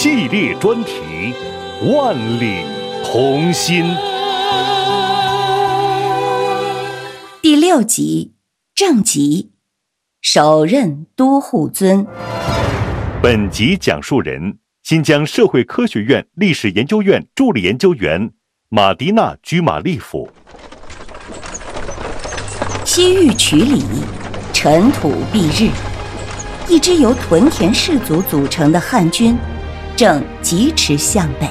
系列专题《万里同心》 第6集，郑吉首任都护尊。 本集讲述人：新疆社会科学院历史研究院助理研究员马迪娜·居马利夫。 西域曲里，尘土蔽日，一支由屯田氏族组成的汉军正疾驰向北，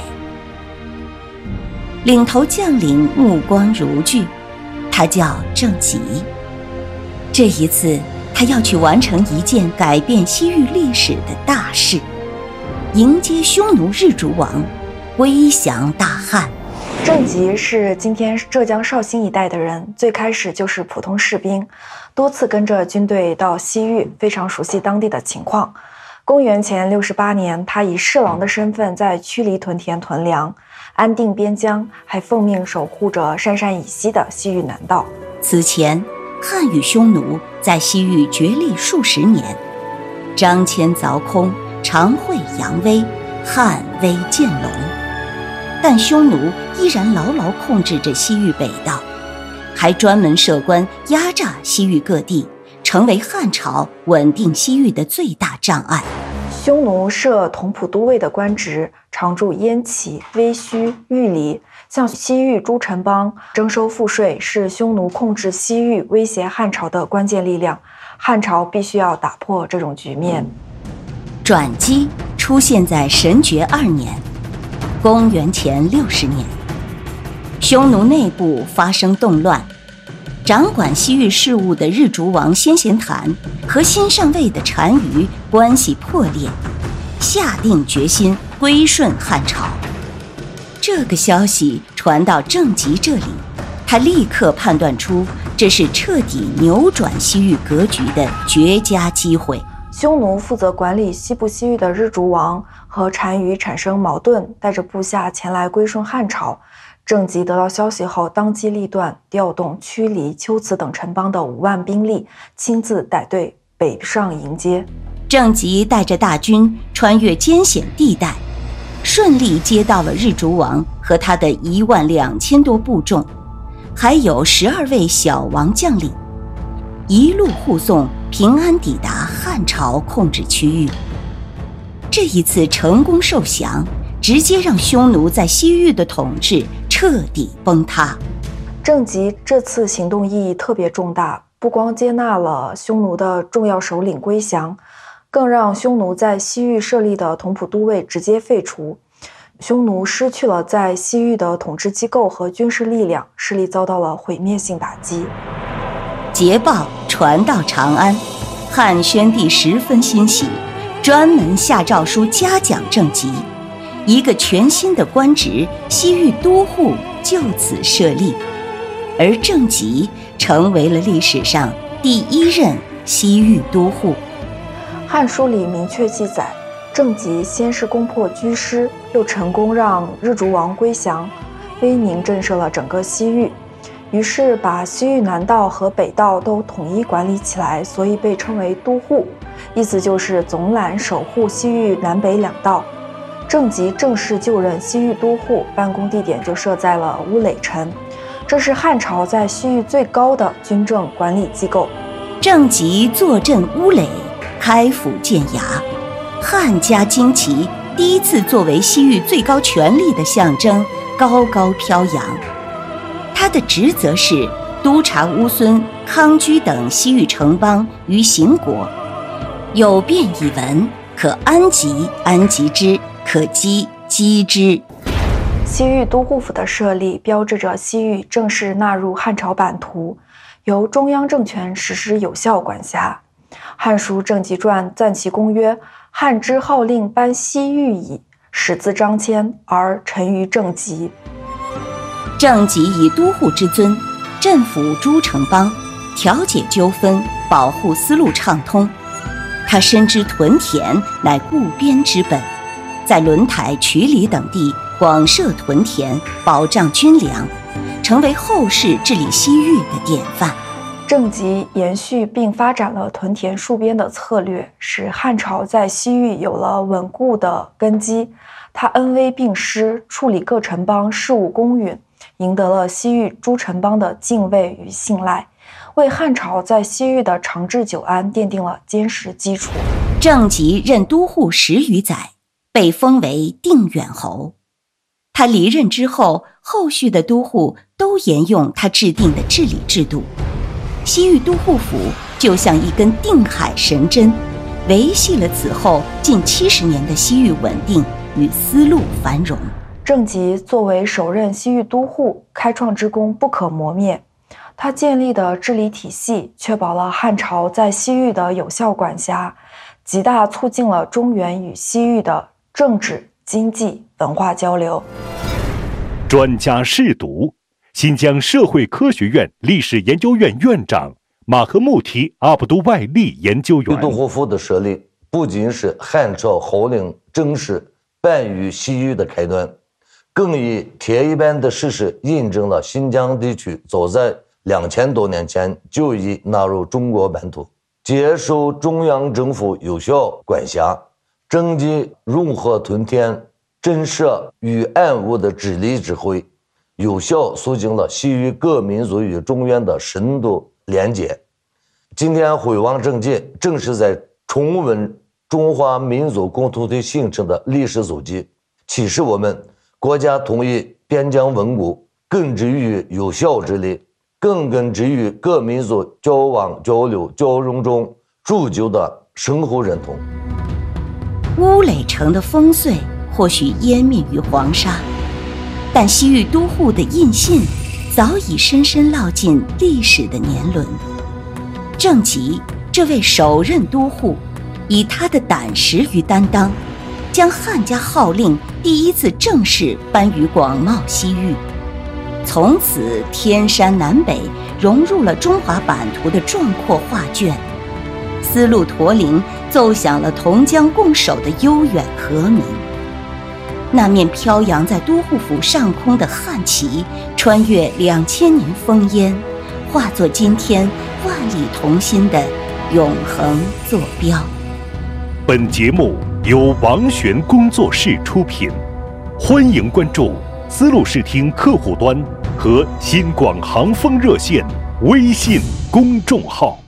领头将领目光如炬，他叫郑吉。这一次他要去完成一件改变西域历史的大事，迎接匈奴日逐王，归降大汉。 郑吉是今天浙江绍兴一带的人，最开始就是普通士兵，多次跟着军队到西域，非常熟悉当地的情况。公元前68年，他以侍郎的身份在曲里屯田屯粮，安定边疆，还奉命守护着鄯善以西的西域南道。 此前，汉与匈奴在西域角力数十年，张骞凿空，常会扬威，汉威渐隆。但匈奴依然牢牢控制着西域北道，还专门设官压榨西域各地，成为汉朝稳定西域的最大障碍。 匈奴设同普都尉的官职，常驻燕齐、威须、玉里，向西域诸城邦征收赋税，是匈奴控制西域、威胁汉朝的关键力量。汉朝必须要打破这种局面。 转机出现在神爵2年，公元前60年，匈奴内部发生动乱，掌管西域事务的日逐王先贤谈和新上位的单于关系破裂，下定决心归顺汉朝。这个消息传到郑吉这里，他立刻判断出这是彻底扭转西域格局的绝佳机会。 匈奴负责管理西部西域的日逐王和单于产生矛盾，带着部下前来归顺汉朝。郑吉得到消息后，当机立断，调动曲里、龟兹等城邦的5万兵力，亲自带队北上迎接。 郑吉带着大军穿越艰险地带，顺利接到了日逐王和他的12000多部众，还有12位小王将领，一路护送平安抵达汉朝控制区域。这一次成功受降，直接让匈奴在西域的统治彻底崩塌。 郑吉这次行动意义特别重大，不光接纳了匈奴的重要首领归降，更让匈奴在西域设立的同普都尉直接废除。匈奴失去了在西域的统治机构和军事力量，势力遭到了毁灭性打击。 捷报传到长安，汉宣帝十分欣喜，专门下诏书嘉奖郑吉，一个全新的官职西域都护就此设立，而郑吉成为了历史上第1任西域都护。 汉书里明确记载，郑吉先是攻破居师，又成功让日逐王归降，威名震慑了整个西域，于是把西域南道和北道都统一管理起来，所以被称为都护，意思就是总揽守护西域南北2道。郑吉正式就任西域都护，办公地点就设在了乌垒城，这是汉朝在西域最高的军政管理机构。 郑吉坐镇乌垒，开府建衙，汉家旌旗第一次作为西域最高权力的象征高高飘扬。他的职责是督察乌孙、康居等西域城邦于行国，有变以文，可安吉，安吉之，可击，击之。 西域都护府的设立，标志着西域正式纳入汉朝版图，由中央政权实施有效管辖。《汉书·郑吉传》赞其公曰：“汉之号令颁西域矣，始自张骞，而臣于郑吉。” 郑吉以都护之尊，镇抚诸城邦，调解纠纷，保护丝路畅通。他深知屯田乃固边之本，在轮台、曲里等地广设屯田，保障军粮，成为后世治理西域的典范。 郑吉延续并发展了屯田戍边的策略，使汉朝在西域有了稳固的根基。他恩威并施，处理各城邦事务公允，赢得了西域诸城邦的敬畏与信赖，为汉朝在西域的长治久安奠定了坚实基础。 郑吉任都护10余载，被封为定远侯。他离任之后，后续的都护都沿用他制定的治理制度。西域都护府就像一根定海神针，维系了此后近70年的西域稳定与丝路繁荣。 郑吉作为首任西域都护，开创之功不可磨灭。他建立的治理体系确保了汉朝在西域的有效管辖，极大促进了中原与西域的政治、经济、文化交流。 专家试读，新疆社会科学院历史研究院院长马赫穆提阿卜杜外利研究员。 都护府的设立不仅是汉朝后令正式办于西域的开端，更以铁一般的事实印证了新疆地区早在2000多年前就已纳入中国版图，接受中央政府有效管辖，征集融合屯田、震慑与暗物的治理指挥，有效促进了西域各民族与中原的深度连结。今天回望郑吉，正是在重温中华民族共同体形成的历史足迹，启示我们国家统一、边疆稳固根植于有效治理，更根植于各民族交往交流交融中铸就的生活认同。 乌垒城的烽燧或许湮灭于黄沙，但西域都护的印信早已深深烙进历史的年轮。郑吉这位首任都护，以他的胆识与担当，将汉家号令第一次正式颁于广袤西域，从此天山南北融入了中华版图的壮阔画卷。丝路驼铃奏响了同江共守的悠远和鸣。那面飘扬在都护府上空的汉旗，穿越2000年烽烟，化作今天万里同心的永恒坐标。 本节目由王璇工作室出品，欢迎关注丝路视听客户端和新广航风热线微信公众号。